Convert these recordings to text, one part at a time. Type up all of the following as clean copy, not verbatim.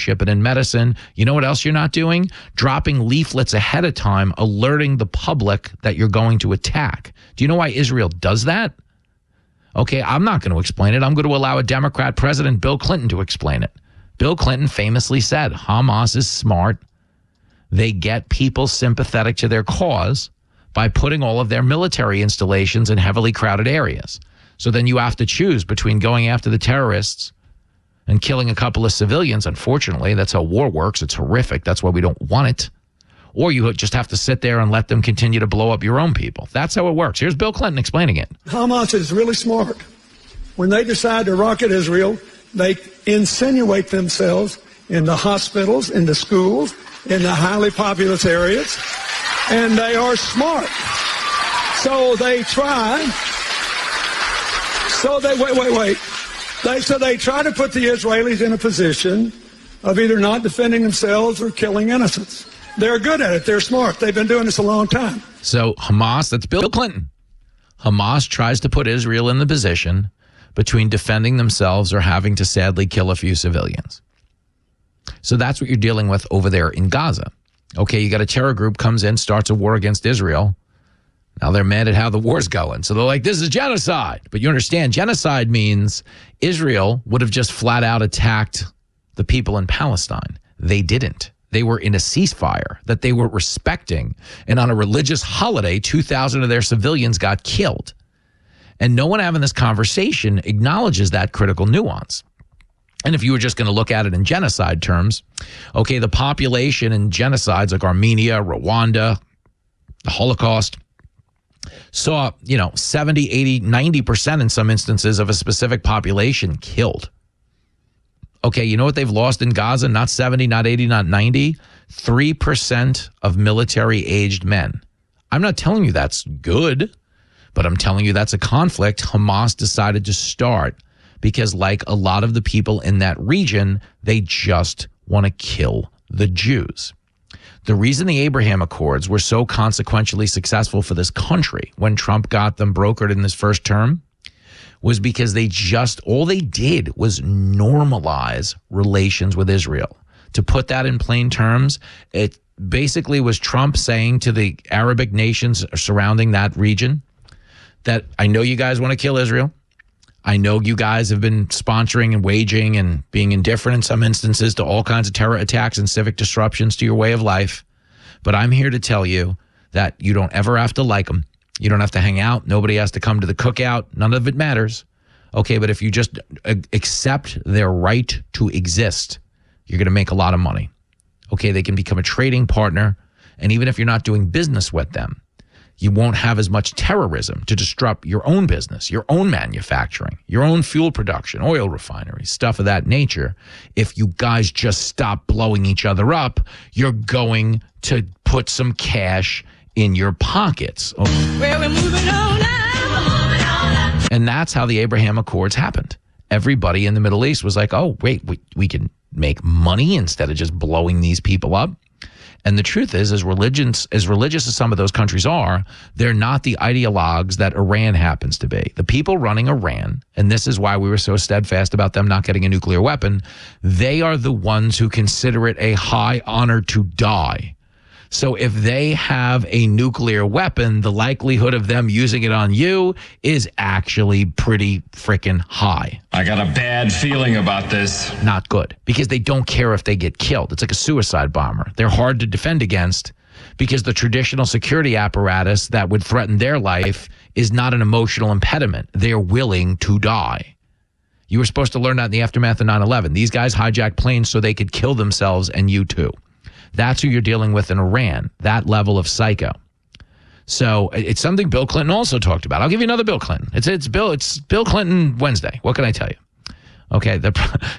ship it in medicine. You know what else you're not doing? Dropping leaflets ahead of time, alerting the public that you're going to attack. Do you know why Israel does that? Okay, I'm not going to explain it. I'm going to allow a Democrat president, Bill Clinton, to explain it. Bill Clinton famously said, Hamas is smart. They get people sympathetic to their cause by putting all of their military installations in heavily crowded areas. So then you have to choose between going after the terrorists and killing a couple of civilians. Unfortunately, that's how war works. It's horrific. That's why we don't want it. Or you just have to sit there and let them continue to blow up your own people. That's how it works. Here's Bill Clinton explaining it. Hamas is really smart. When they decide to rocket Israel, they insinuate themselves in the hospitals, in the schools, in the highly populous areas, and they are smart. So they try. So they wait. They try to put the Israelis in a position of either not defending themselves or killing innocents. They're good at it. They're smart. They've been doing this a long time. So Hamas, that's Bill Clinton. Hamas tries to put Israel in the position between defending themselves or having to sadly kill a few civilians. So that's what you're dealing with over there in Gaza. Okay, you got a terror group comes in, starts a war against Israel. Now they're mad at how the war's going. So they're like, this is genocide. But you understand, genocide means Israel would have just flat out attacked the people in Palestine. They didn't. They were in a ceasefire that they were respecting. And on a religious holiday, 2,000 of their civilians got killed. And no one having this conversation acknowledges that critical nuance. And if you were just going to look at it in genocide terms, okay, the population in genocides like Armenia, Rwanda, the Holocaust, saw, 70, 80, 90% in some instances of a specific population killed. Okay, you know what they've lost in Gaza? Not 70, not 80, not 90. 3% of military-aged men. I'm not telling you that's good, but I'm telling you that's a conflict Hamas decided to start because, like a lot of the people in that region, they just want to kill the Jews. The reason the Abraham Accords were so consequentially successful for this country when Trump got them brokered in his first term was because all they did was normalize relations with Israel. To put that in plain terms, it basically was Trump saying to the Arabic nations surrounding that region that I know you guys want to kill Israel. I know you guys have been sponsoring and waging and being indifferent in some instances to all kinds of terror attacks and civic disruptions to your way of life. But I'm here to tell you that you don't ever have to like them. You don't have to hang out. Nobody has to come to the cookout. None of it matters. Okay, but if you just accept their right to exist, you're going to make a lot of money. Okay, they can become a trading partner. And even if you're not doing business with them, you won't have as much terrorism to disrupt your own business, your own manufacturing, your own fuel production, oil refineries, stuff of that nature. If you guys just stop blowing each other up, you're going to put some cash in your pockets. Well, we're moving on now. And that's how the Abraham Accords happened. Everybody in the Middle East was like, oh, wait, we can make money instead of just blowing these people up. And the truth is, as religious as some of those countries are, they're not the ideologues that Iran happens to be. The people running Iran, and this is why we were so steadfast about them not getting a nuclear weapon, they are the ones who consider it a high honor to die. So if they have a nuclear weapon, the likelihood of them using it on you is actually pretty freaking high. I got a bad feeling about this. Not good, because they don't care if they get killed. It's like a suicide bomber. They're hard to defend against because the traditional security apparatus that would threaten their life is not an emotional impediment. They're willing to die. You were supposed to learn that in the aftermath of 9/11. These guys hijacked planes so they could kill themselves and you too. That's who you're dealing with in Iran, that level of psycho. So it's something Bill Clinton also talked about. I'll give you another Bill Clinton. It's Bill Clinton Wednesday. What can I tell you? Okay, that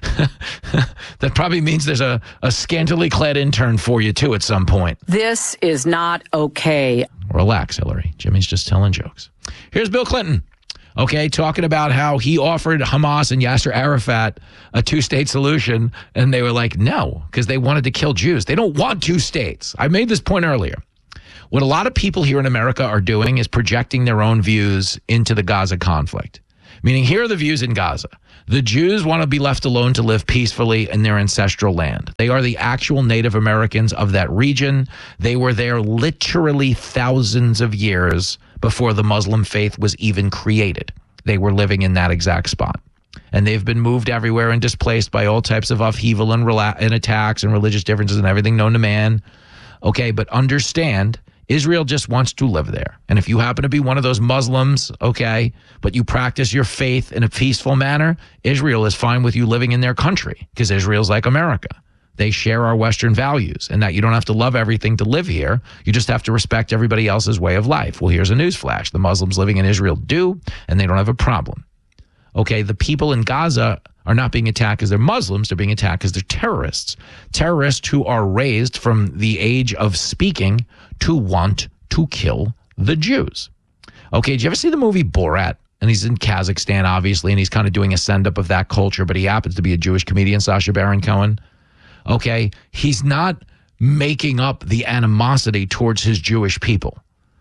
probably means there's a scantily clad intern for you too at some point. This is not okay. Relax, Hillary. Jimmy's just telling jokes. Here's Bill Clinton. Okay, talking about how he offered Hamas and Yasser Arafat a two-state solution, and they were like, no, because they wanted to kill Jews. They don't want two states. I made this point earlier. What a lot of people here in America are doing is projecting their own views into the Gaza conflict, Meaning, here are the views in Gaza. The Jews want to be left alone to live peacefully in their ancestral land. They are the actual Native Americans of that region. They were there literally thousands of years before the Muslim faith was even created. They were living in that exact spot. And they've been moved everywhere and displaced by all types of upheaval and attacks and religious differences and everything known to man. Okay, but understand, Israel just wants to live there. And if you happen to be one of those Muslims, okay, but you practice your faith in a peaceful manner, Israel is fine with you living in their country because Israel's like America. They share our Western values, and that you don't have to love everything to live here. You just have to respect everybody else's way of life. Well, here's a newsflash. The Muslims living in Israel do, and they don't have a problem. Okay, the people in Gaza are not being attacked because they're Muslims. They're being attacked because they're terrorists. Terrorists who are raised from the age of speaking to want to kill the Jews. Okay, did you ever see the movie Borat? And he's in Kazakhstan, obviously, and he's kind of doing a send-up of that culture, but he happens to be a Jewish comedian, Sacha Baron Cohen. Okay, he's not making up the animosity towards his Jewish people.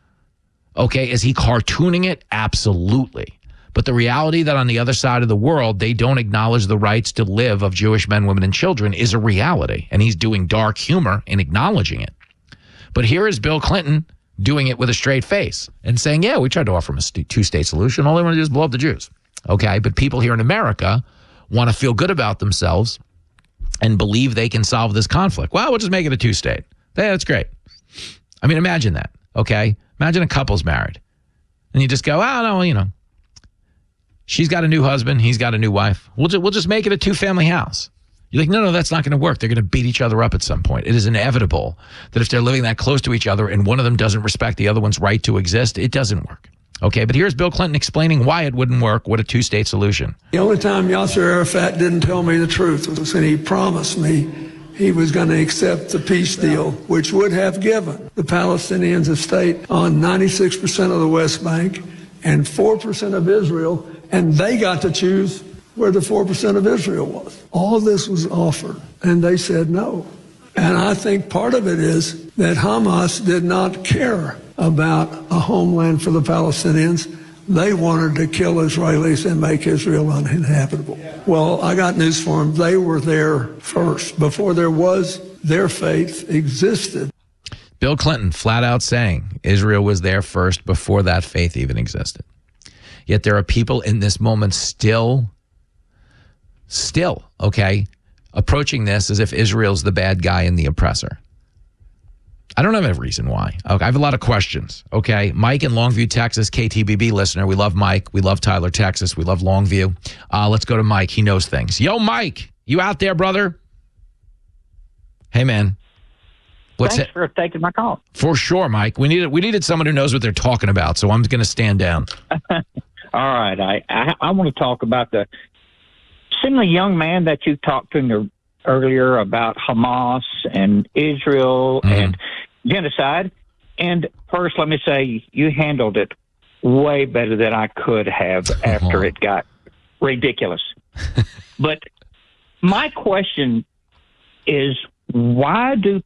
Okay, is he cartooning it? Absolutely. But the reality that on the other side of the world, they don't acknowledge the rights to live of Jewish men, women, and children is a reality. And he's doing dark humor in acknowledging it. But here is Bill Clinton doing it with a straight face and saying, yeah, we tried to offer him a two-state solution. All they want to do is blow up the Jews. Okay, but people here in America want to feel good about themselves and believe they can solve this conflict. Well, we'll just make it a two-state. Yeah, that's great. I mean, imagine that, okay? Imagine a couple's married. And you just go, oh, no, you know, she's got a new husband. He's got a new wife. We'll just make it a two-family house. You're like, no, that's not going to work. They're going to beat each other up at some point. It is inevitable that if they're living that close to each other and one of them doesn't respect the other one's right to exist, it doesn't work. Okay, but here's Bill Clinton explaining why it wouldn't work with a two-state solution. The only time Yasser Arafat didn't tell me the truth was when he promised me he was going to accept the peace deal, which would have given the Palestinians a state on 96% of the West Bank and 4% of Israel, and they got to choose where the 4% of Israel was. All this was offered, and they said no. And I think part of it is that Hamas did not care about a homeland for the Palestinians. They wanted to kill Israelis and make Israel uninhabitable. Well, I got news for them. They were there first. Before their faith existed. Bill Clinton flat out saying Israel was there first before that faith even existed. Yet there are people in this moment still, okay, approaching this as if Israel's the bad guy and the oppressor. I don't have a reason why. Okay, I have a lot of questions. Okay, Mike in Longview, Texas, KTBB listener. We love Mike. We love Tyler, Texas. We love Longview. Let's go to Mike. He knows things. Yo, Mike, you out there, brother? Hey, man. Thanks for taking my call. For sure, Mike. We needed someone who knows what they're talking about, so I'm going to stand down. All right. I want to talk about the similar young man that you talked to earlier about Hamas and Israel and genocide. And first, let me say, you handled it way better than I could have after it got ridiculous. But my question is, why do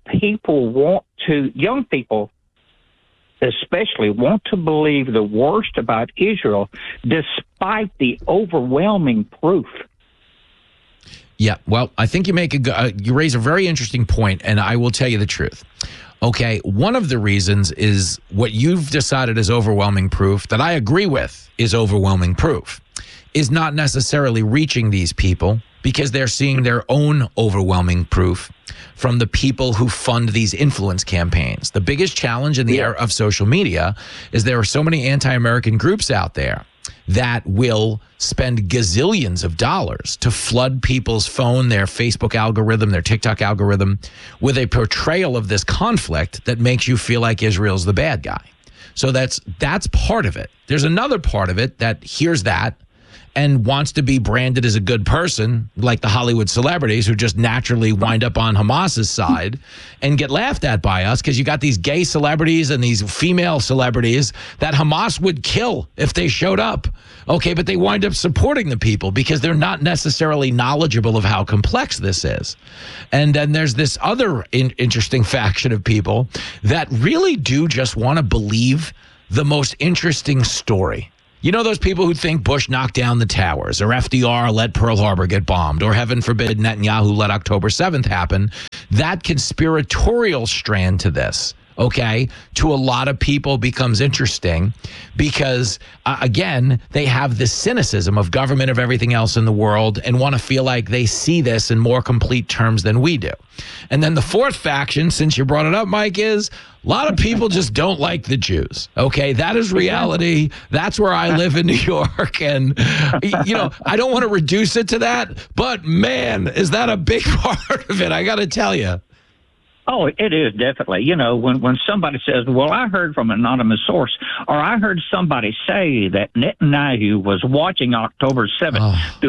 young people especially, want to believe the worst about Israel despite the overwhelming proof? Yeah, well, I think you raise a very interesting point, and I will tell you the truth. Okay, one of the reasons is what you've decided is overwhelming proof that I agree with is overwhelming proof is not necessarily reaching these people because they're seeing their own overwhelming proof from the people who fund these influence campaigns. The biggest challenge in the era of social media is there are so many anti-American groups out there that will spend gazillions of dollars to flood people's phone, their Facebook algorithm, their TikTok algorithm, with a portrayal of this conflict that makes you feel like Israel's the bad guy. So that's part of it. There's another part of it that hears that and wants to be branded as a good person, like the Hollywood celebrities who just naturally wind up on Hamas's side and get laughed at by us because you got these gay celebrities and these female celebrities that Hamas would kill if they showed up. Okay, but they wind up supporting the people because they're not necessarily knowledgeable of how complex this is. And then there's this other interesting faction of people that really do just want to believe the most interesting story. You know those people who think Bush knocked down the towers, or FDR let Pearl Harbor get bombed, or heaven forbid Netanyahu let October 7th happen? That conspiratorial strand to this, okay, to a lot of people becomes interesting because, again, they have this cynicism of government, of everything else in the world, and want to feel like they see this in more complete terms than we do. And then the fourth faction, since you brought it up, Mike, is a lot of people just don't like the Jews. Okay, that is reality. That's where I live in New York. And, you know, I don't want to reduce it to that, but man, is that a big part of it? I got to tell you. Oh, it is definitely. You know, when somebody says, well, I heard from an anonymous source, or I heard somebody say that Netanyahu was watching October 7th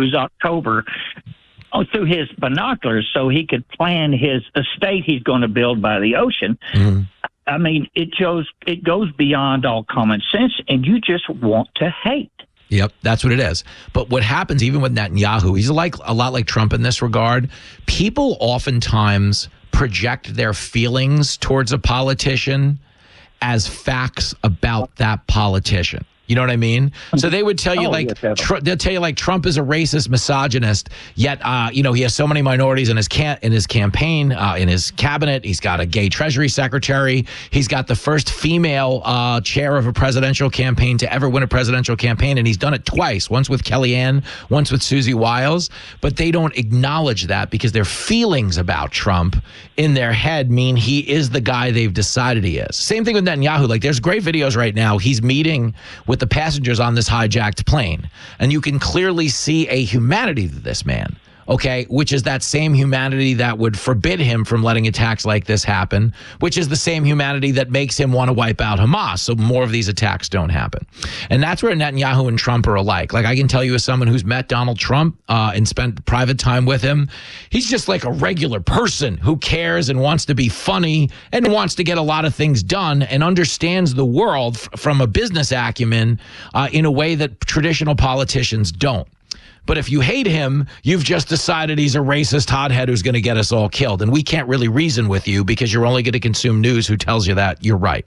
through his binoculars so he could plan his estate he's going to build by the ocean. Mm-hmm. I mean, it goes beyond all common sense, and you just want to hate. Yep, that's what it is. But what happens even with Netanyahu, he's like a lot like Trump in this regard. People oftentimes project their feelings towards a politician as facts about that politician. You know what I mean? So they would tell you they'll tell you like Trump is a racist misogynist, yet you know, he has so many minorities in his campaign, in his cabinet. He's got a gay Treasury secretary. He's got the first female chair of a presidential campaign to ever win a presidential campaign, and he's done it twice, once with Kellyanne, once with Susie Wiles. But they don't acknowledge that because their feelings about Trump in their head mean he is the guy they've decided he is. Same thing with Netanyahu. Like, there's great videos right now. He's meeting with the passengers on this hijacked plane, and you can clearly see a humanity to this man, okay, which is that same humanity that would forbid him from letting attacks like this happen, which is the same humanity that makes him want to wipe out Hamas so more of these attacks don't happen. And that's where Netanyahu and Trump are alike. Like, I can tell you as someone who's met Donald Trump and spent private time with him, he's just like a regular person who cares and wants to be funny and wants to get a lot of things done and understands the world from a business acumen in a way that traditional politicians don't. But if you hate him, you've just decided he's a racist hothead who's going to get us all killed. And we can't really reason with you because you're only going to consume news who tells you that you're right.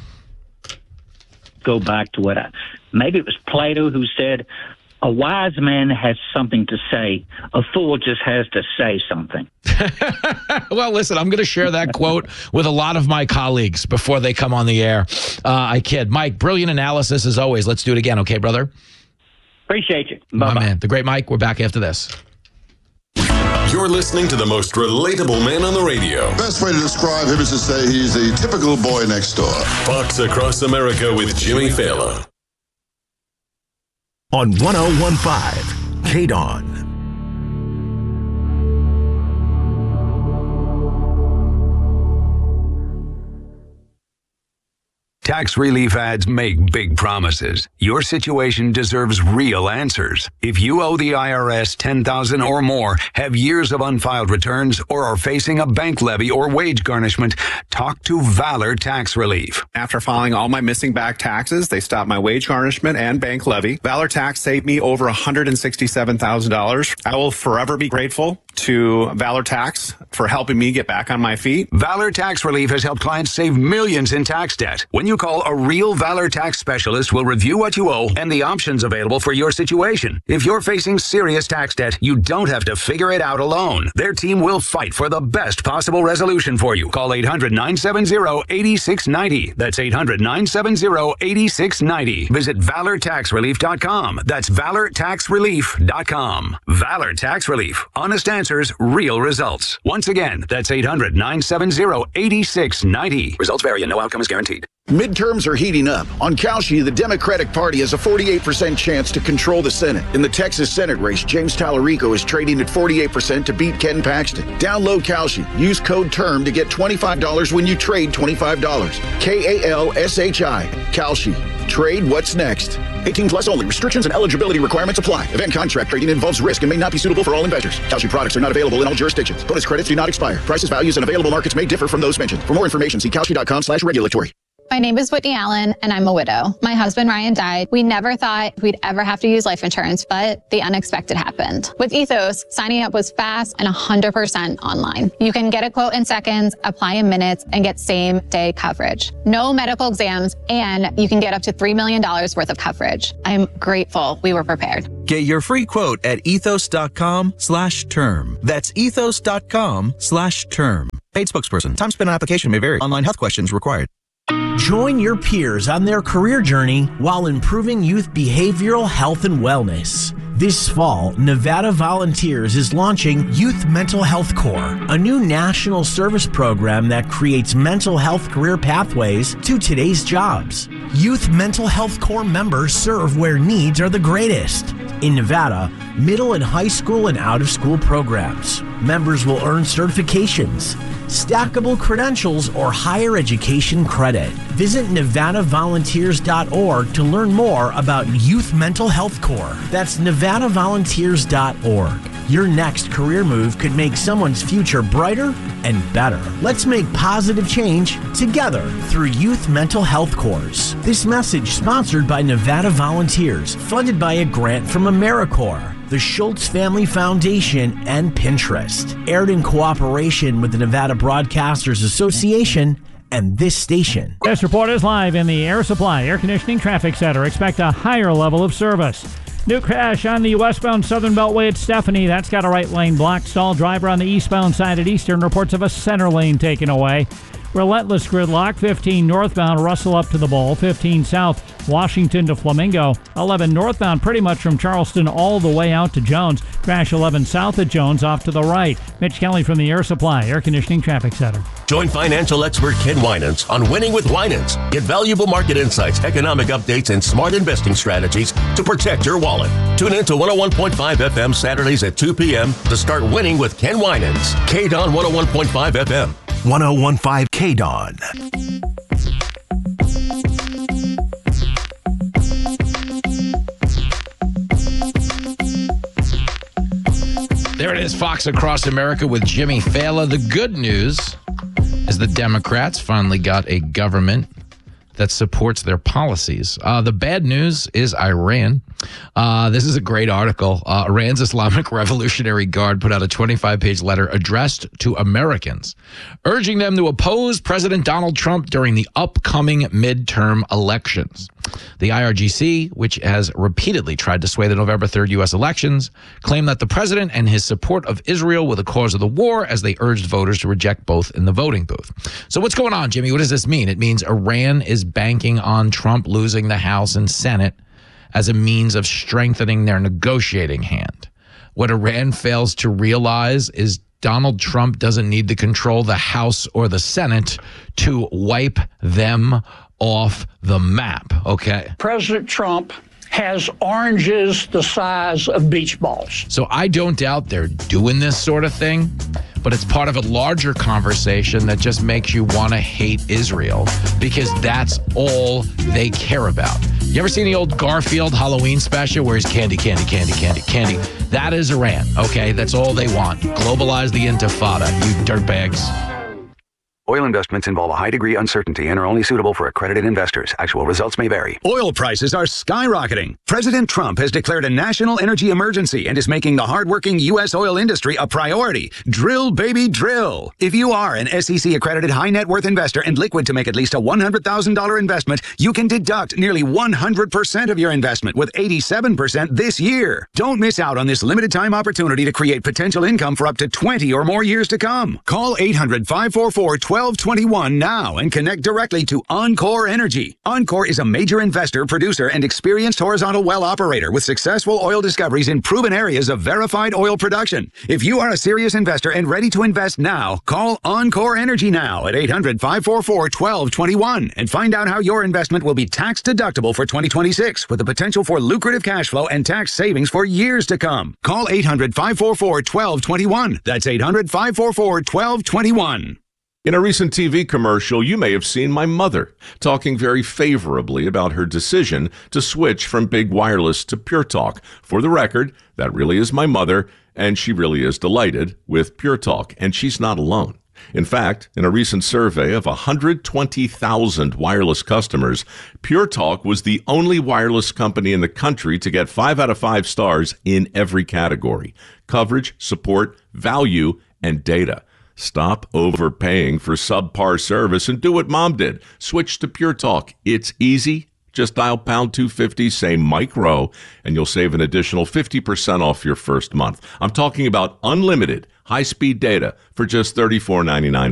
Go back to maybe it was Plato who said, a wise man has something to say. A fool just has to say something. Well, listen, I'm going to share that quote with a lot of my colleagues before they come on the air. I kid. Mike, brilliant analysis as always. Let's do it again. Okay, brother? Appreciate you. Bye-bye. My man, the great Mike. We're back after this. You're listening to the most relatable man on the radio. Best way to describe him is to say he's the typical boy next door. Fox Across America with Jimmy Fallon. On 101.5 KDON. Tax relief ads make big promises. Your situation deserves real answers. If you owe the IRS $10,000 or more, have years of unfiled returns, or are facing a bank levy or wage garnishment, talk to Valor Tax Relief. After filing all my missing back taxes, they stopped my wage garnishment and bank levy. Valor Tax saved me over $167,000. I will forever be grateful to Valor Tax for helping me get back on my feet. Valor Tax Relief has helped clients save millions in tax debt. When you call, a real Valor Tax specialist will review what you owe and the options available for your situation. If you're facing serious tax debt, you don't have to figure it out alone. Their team will fight for the best possible resolution for you. Call 800-970-8690. That's 800-970-8690. Visit ValorTaxRelief.com. That's ValorTaxRelief.com. Valor Tax Relief. Honest answers, real results. Once again, that's 800-970-8690. Results vary and no outcome is guaranteed. Midterms are heating up. On Kalshi, the Democratic Party has a 48% chance to control the Senate. In the Texas Senate race, James Tallarico is trading at 48% to beat Ken Paxton. Download Kalshi. Use code TERM to get $25 when you trade $25. KALSHI. Kalshi. Trade what's next. 18 plus only. Restrictions and eligibility requirements apply. Event contract trading involves risk and may not be suitable for all investors. Kalshi products are not available in all jurisdictions. Bonus credits do not expire. Prices, values, and available markets may differ from those mentioned. For more information, see Kalshi.com/regulatory. My name is Whitney Allen, and I'm a widow. My husband, Ryan, died. We never thought we'd ever have to use life insurance, but the unexpected happened. With Ethos, signing up was fast and 100% online. You can get a quote in seconds, apply in minutes, and get same-day coverage. No medical exams, and you can get up to $3 million worth of coverage. I'm grateful we were prepared. Get your free quote at ethos.com/term. That's ethos.com/term. Paid spokesperson. Time spent on application may vary. Online health questions required. Join your peers on their career journey while improving youth behavioral health and wellness. This fall, Nevada Volunteers is launching Youth Mental Health Corps, a new national service program that creates mental health career pathways to today's jobs. Youth Mental Health Corps members serve where needs are the greatest. In Nevada, middle and high school and out-of-school programs. Members will earn certifications, stackable credentials, or higher education credit. Visit NevadaVolunteers.org to learn more about Youth Mental Health Corps. That's NevadaVolunteers.org. Your next career move could make someone's future brighter and better. Let's make positive change together through Youth Mental Health Corps. This message sponsored by Nevada Volunteers, funded by a grant from AmeriCorps, the Schultz Family Foundation, and Pinterest. Aired in cooperation with the Nevada Broadcasters Association and this station. This report is live in the Air Supply Air Conditioning Traffic Center. Expect a higher level of service. New crash on the westbound Southern Beltway at Stephanie. That's got a right lane blocked. Stalled driver on the eastbound side at Eastern. Reports of a center lane taken away. Relentless gridlock. 15 northbound Russell up to the Bowl. 15 south Washington to Flamingo. 11 northbound pretty much from Charleston all the way out to Jones. Crash 11 south at Jones off to the right. Mitch Kelly from the Air Supply Air Conditioning Traffic Center. Join financial expert Ken Winans on Winning with Winans. Get valuable market insights, economic updates, and smart investing strategies to protect your wallet. Tune in to 101.5 FM Saturdays at 2 p.m. to start winning with Ken Winans. KDON 101.5 FM. 101.5 KDON. There it is, Fox Across America with Jimmy Fallon. The good news is the Democrats finally got a government that supports their policies. The bad news is Iran. This is a great article. Iran's Islamic Revolutionary Guard put out a 25-page letter addressed to Americans, urging them to oppose President Donald Trump during the upcoming midterm elections. The IRGC, which has repeatedly tried to sway the November 3rd U.S. elections, claimed that the president and his support of Israel were the cause of the war, as they urged voters to reject both in the voting booth. So what's going on, Jimmy? What does this mean? It means Iran is banking on Trump losing the House and Senate as a means of strengthening their negotiating hand. What Iran fails to realize is Donald Trump doesn't need to control the House or the Senate to wipe them off the map, okay? President Trump has oranges the size of beach balls. So I don't doubt they're doing this sort of thing, but it's part of a larger conversation that just makes you want to hate Israel because that's all they care about. You ever seen the old Garfield Halloween special where he's candy, candy, candy, candy, candy? That is Iran, okay? That's all they want. Globalize the intifada, you dirtbags. Oil investments involve a high degree of uncertainty and are only suitable for accredited investors. Actual results may vary. Oil prices are skyrocketing. President Trump has declared a national energy emergency and is making the hardworking U.S. oil industry a priority. Drill, baby, drill. If you are an SEC accredited high net worth investor and liquid to make at least a $100,000 investment, you can deduct nearly 100% of your investment with 87% this year. Don't miss out on this limited time opportunity to create potential income for up to 20 or more years to come. Call 800-544-1221 now and connect directly to Encore Energy. Encore is a major investor, producer, and experienced horizontal well operator with successful oil discoveries in proven areas of verified oil production. If you are a serious investor and ready to invest now, call Encore Energy now at 800-544-1221 and find out how your investment will be tax deductible for 2026 with the potential for lucrative cash flow and tax savings for years to come. Call 800-544-1221. That's 800-544-1221. In a recent TV commercial, you may have seen my mother talking very favorably about her decision to switch from big wireless to Pure Talk. For the record, that really is my mother, and she really is delighted with Pure Talk, and she's not alone. In fact, in a recent survey of 120,000 wireless customers, Pure Talk was the only wireless company in the country to get 5 out of 5 stars in every category: coverage, support, value, and data. Stop overpaying for subpar service and do what Mom did. Switch to Pure Talk. It's easy. Just dial pound 250, say Mike Rowe, and you'll save an additional 50% off your first month. I'm talking about unlimited high-speed data for just $34.99